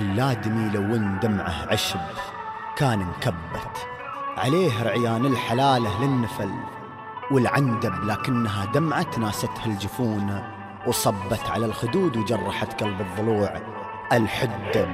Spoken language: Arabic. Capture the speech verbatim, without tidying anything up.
اللادمي لون دمعه عشب كان مكبت عليه رعيان الحلالة للنفل والعندب، لكنها دمعة ناستها الجفون وصبت على الخدود وجرحت قلب الضلوع. الحدب